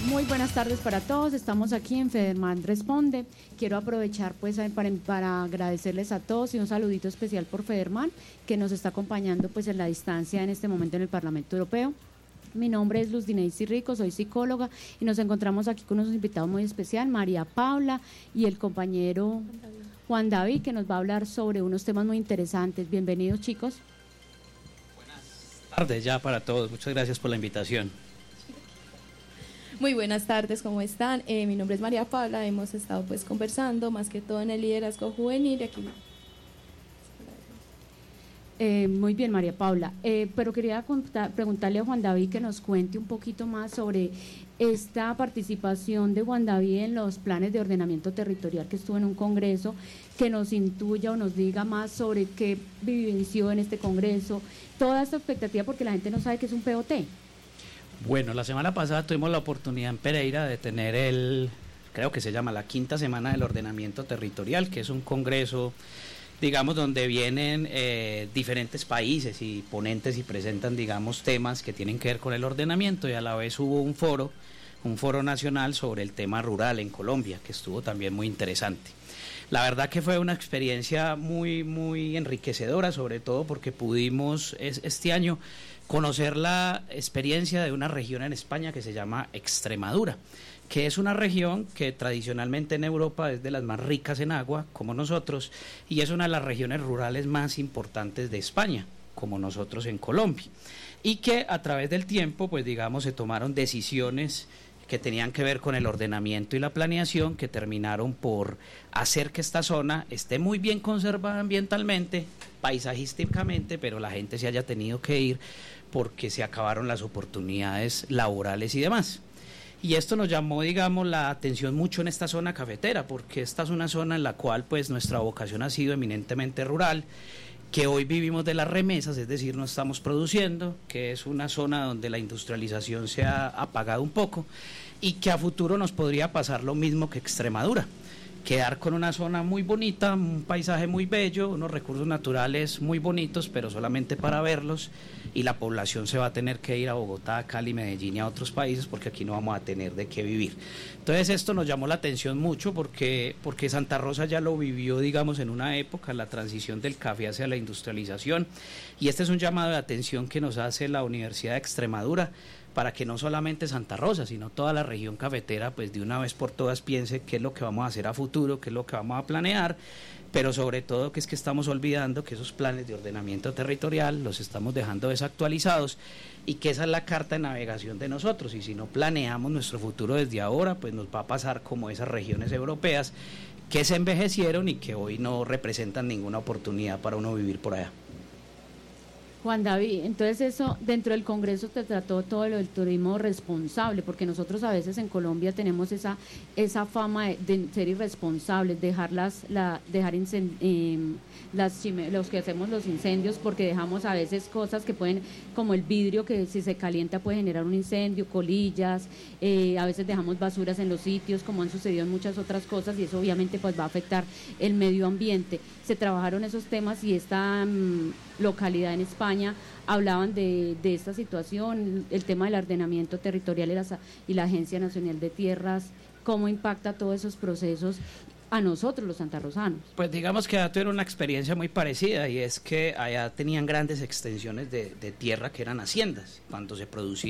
Muy buenas tardes para todos, estamos aquí en Federman Responde. Quiero aprovechar pues para agradecerles a todos y un saludito especial por Federman, que nos está acompañando pues en la distancia en este momento en el Parlamento Europeo. Mi nombre es Luz Dineisy Rico, soy psicóloga y nos encontramos aquí con unos invitados muy especiales, María Paula y el compañero Juan David, que nos va a hablar sobre unos temas muy interesantes. Bienvenidos, chicos. Buenas tardes ya para todos, muchas gracias por la invitación. Muy buenas tardes, ¿cómo están? Mi nombre es María Paula, hemos estado pues conversando más que todo en el liderazgo juvenil aquí. Muy bien, María Paula, pero quería preguntarle a Juan David que nos cuente un poquito más sobre esta participación de Juan David en los planes de ordenamiento territorial que estuvo en un congreso, que nos intuya o nos diga más sobre qué vivenció en este congreso, toda esta expectativa, porque la gente no sabe qué es un POT. Bueno, la semana pasada tuvimos la oportunidad en Pereira de tener creo que se llama la quinta semana del ordenamiento territorial, que es un congreso, digamos, donde vienen diferentes países y ponentes y presentan, digamos, temas que tienen que ver con el ordenamiento, y a la vez hubo un foro nacional sobre el tema rural en Colombia, que estuvo también muy interesante. La verdad que fue una experiencia muy, muy enriquecedora, sobre todo porque pudimos este año conocer la experiencia de una región en España que se llama Extremadura, que es una región que tradicionalmente en Europa es de las más ricas en agua, como nosotros, y es una de las regiones rurales más importantes de España, como nosotros en Colombia, y que a través del tiempo, pues digamos, se tomaron decisiones que tenían que ver con el ordenamiento y la planeación, que terminaron por hacer que esta zona esté muy bien conservada ambientalmente, paisajísticamente, pero la gente se haya tenido que ir porque se acabaron las oportunidades laborales y demás. Y esto nos llamó, digamos, la atención mucho en esta zona cafetera, porque esta es una zona en la cual pues nuestra vocación ha sido eminentemente rural, que hoy vivimos de las remesas, es decir, no estamos produciendo, que es una zona donde la industrialización se ha apagado un poco y que a futuro nos podría pasar lo mismo que Extremadura, quedar con una zona muy bonita, un paisaje muy bello, unos recursos naturales muy bonitos, pero solamente para verlos, y la población se va a tener que ir a Bogotá, Cali, Medellín y a otros países porque aquí no vamos a tener de qué vivir. Entonces esto nos llamó la atención mucho porque Santa Rosa ya lo vivió, digamos, en una época, la transición del café hacia la industrialización, y este es un llamado de atención que nos hace la Universidad de Extremadura para que no solamente Santa Rosa, sino toda la región cafetera, pues de una vez por todas piense qué es lo que vamos a hacer a futuro, qué es lo que vamos a planear, pero sobre todo que es que estamos olvidando que esos planes de ordenamiento territorial los estamos dejando desactualizados, y que esa es la carta de navegación de nosotros, y si no planeamos nuestro futuro desde ahora, pues nos va a pasar como esas regiones europeas que se envejecieron y que hoy no representan ninguna oportunidad para uno vivir por allá. Juan David, entonces eso dentro del Congreso te trató todo lo del turismo responsable, porque nosotros a veces en Colombia tenemos esa fama de ser irresponsables, los que hacemos los incendios, porque dejamos a veces cosas que pueden, como el vidrio que si se calienta puede generar un incendio, colillas, a veces dejamos basuras en los sitios, como han sucedido en muchas otras cosas, y eso obviamente pues va a afectar el medio ambiente. Se trabajaron esos temas y esta localidad en España hablaban de esta situación, el tema del ordenamiento territorial y la Agencia Nacional de Tierras, cómo impacta todos esos procesos a nosotros los santarrosanos. Pues digamos que allá tuvieron una experiencia muy parecida, y es que allá tenían grandes extensiones de tierra que eran haciendas. Cuando se producía